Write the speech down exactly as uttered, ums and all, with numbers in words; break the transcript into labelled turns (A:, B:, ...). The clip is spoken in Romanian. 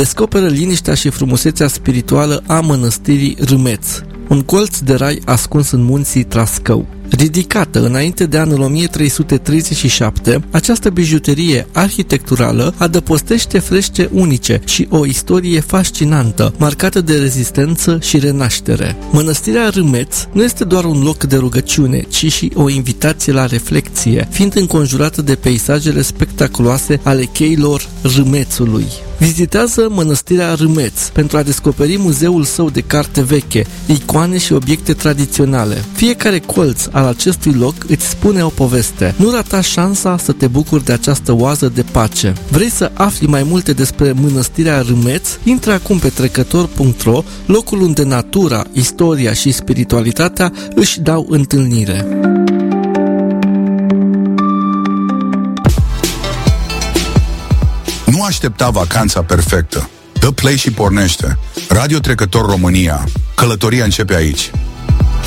A: descoperă liniștea și frumusețea spirituală a mănăstirii Râmeț, un colț de rai ascuns în munții Trascău. Ridicată înainte de anul o mie trei sute treizeci și șapte, această bijuterie arhitecturală adăpostește frește unice și o istorie fascinantă, marcată de rezistență și renaștere. Mănăstirea Râmeț nu este doar un loc de rugăciune, ci și o invitație la reflexie, fiind înconjurată de peisajele spectaculoase ale cheilor Râmețului. Vizitează mănăstirea Râmeț pentru a descoperi muzeul său de carte veche, icoane și obiecte tradiționale. Fiecare colț al acestui loc îți spune o poveste. Nu rata șansa să te bucuri de această oază de pace. Vrei să afli mai multe despre mănăstirea Râmeț? Intră acum pe trecător punct ro, locul unde natura, istoria și spiritualitatea își dau întâlnire.
B: Nu aștepta vacanța perfectă. Dă play și pornește. Radio Trecător România. Călătoria începe aici.